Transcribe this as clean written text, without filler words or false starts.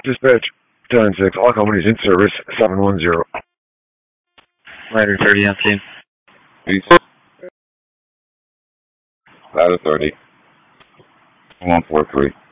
Dispatch 10-6, all companies in service, 710. Rider 30 on scene. Peace. Ladder 30. 143.